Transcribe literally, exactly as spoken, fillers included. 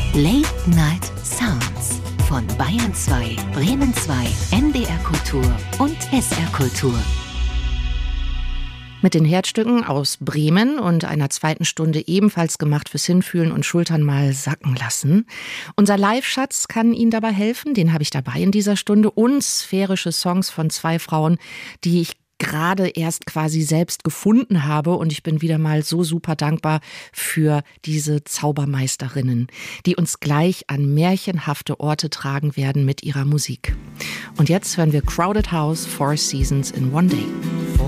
Late Night Sounds von Bayern zwei, Bremen zwei, N D R Kultur und S R Kultur. Mit den Herzstücken aus Bremen und einer zweiten Stunde ebenfalls gemacht fürs Hinfühlen und Schultern mal sacken lassen. Unser Live-Schatz kann Ihnen dabei helfen, den habe ich dabei in dieser Stunde. Und sphärische Songs von zwei Frauen, die ich gerade erst quasi selbst gefunden habe, und ich bin wieder mal so super dankbar für diese Zaubermeisterinnen, die uns gleich an märchenhafte Orte tragen werden mit ihrer Musik. Und jetzt hören wir Crowded House, Four Seasons in One Day.